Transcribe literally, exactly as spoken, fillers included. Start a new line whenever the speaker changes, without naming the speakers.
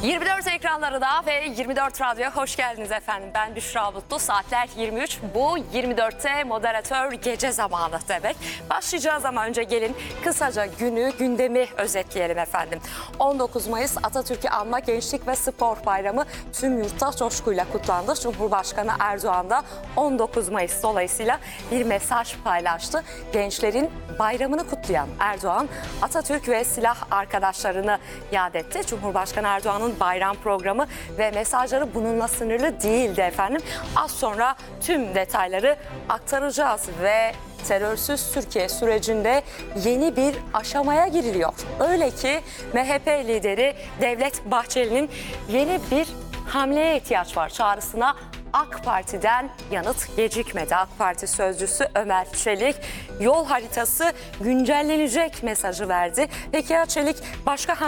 yirmi dört ekranlarına ve yirmi dört Radyo'ya hoş geldiniz efendim. Ben Büşra Mutlu. Saatler yirmi üç. Bu yirmi dörtte moderatör gece zamanı demek. Başlayacağız ama önce gelin kısaca günü, gündemi özetleyelim efendim. on dokuz Mayıs Atatürk'ü Anma Gençlik ve Spor Bayramı tüm yurtta coşkuyla kutlandı. Cumhurbaşkanı Erdoğan da on dokuz Mayıs dolayısıyla bir mesaj paylaştı. Gençlerin bayramını kutlayan Erdoğan, Atatürk ve silah arkadaşlarını yad etti. Cumhurbaşkanı Erdoğan'ın bayram programı ve mesajları bununla sınırlı değildi efendim. Az sonra tüm detayları aktaracağız ve terörsüz Türkiye sürecinde yeni bir aşamaya giriliyor. Öyle ki M H P lideri Devlet Bahçeli'nin yeni bir hamleye ihtiyaç var çağrısına AK Parti'den yanıt gecikmedi. AK Parti sözcüsü Ömer Çelik yol haritası güncellenecek mesajı verdi. Peki ya Çelik başka hangi